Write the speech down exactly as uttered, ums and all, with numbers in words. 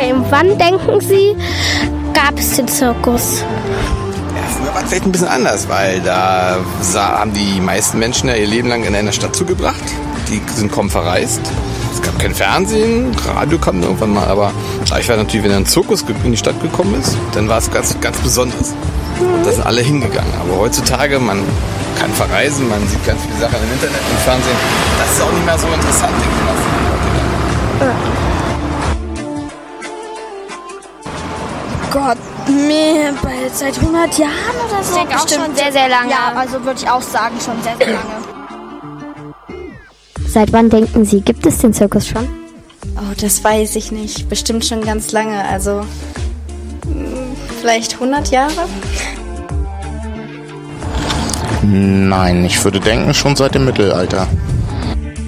Okay, und wann denken Sie, gab es den Zirkus? Ja, früher war es vielleicht ein bisschen anders, weil da sah, haben die meisten Menschen ja ihr Leben lang in einer Stadt zugebracht. Die sind kaum verreist. Es gab kein Fernsehen, Radio kam irgendwann mal, aber ich war natürlich, wenn ein Zirkus in die Stadt gekommen ist, dann war es ganz, ganz Besonderes. Und da sind alle hingegangen. Aber heutzutage, man kann verreisen, man sieht ganz viele Sachen im Internet, im Fernsehen. Das ist auch nicht mehr so interessant, denke ich mal, für die Leute dann. Gott, mir bald seit hundert Jahren oder so? Ich denke auch Bestimmt schon sehr, sehr lange. Ja, also würde ich auch sagen, schon sehr, sehr lange. Seit wann denken Sie, gibt es den Zirkus schon? Oh, das weiß ich nicht. Bestimmt schon ganz lange. Also mh, vielleicht hundert Jahre? Nein, ich würde denken, schon seit dem Mittelalter.